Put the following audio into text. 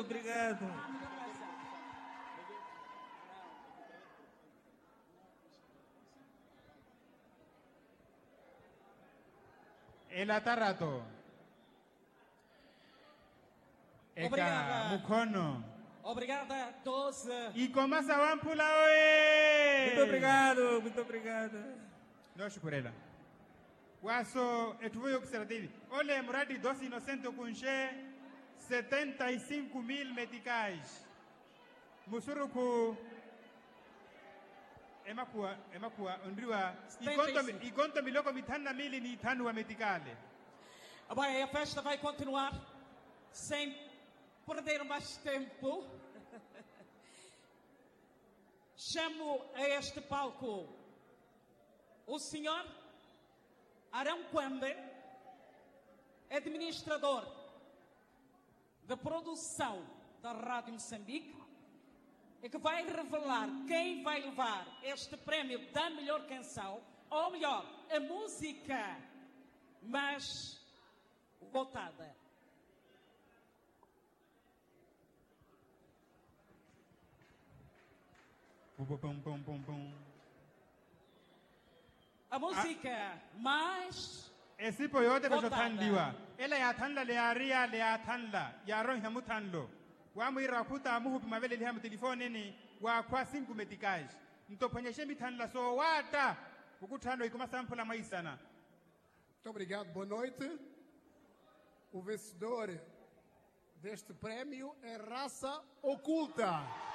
obrigado. Elatarato. Obrigada. Mukono. Obrigada, 12. E começa a ampula, oe! Muito obrigado, muito obrigado. Nós por ela. Waso etuvoyo kusaidia. Ole mradi dosi inocente kunche 75,000 meticais. Musuruku emakuwa ondriwa ikonto miloko mitana mili ni tano wa meticale. Bem, a festa vai continuar sem perder mais tempo. Chamo a este palco o senhor Arão Quambe, administrador da produção da Rádio Moçambique, e que vai revelar quem vai levar este prémio da melhor canção, ou melhor, a música mais votada. A música mais Esse poyote votada. vajotandiwa. Ela ya tanla le aria le atanla. Ya ron hamu tanlo. Wa muira kuta muhu pimavele le hamu telefone ni wa kwa 5 meticais. Mtoponyeshe mitanla so wata. Ukutano ikuma sampula maisana. Muito obrigado, boa noite. O vencedor deste prémio é Raça Oculta.